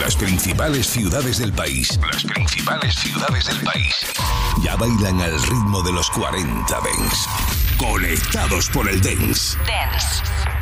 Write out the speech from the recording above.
Las principales ciudades del país. Las principales ciudades del país. Ya bailan al ritmo de los 40 Dance. Conectados por el Dance. Dance.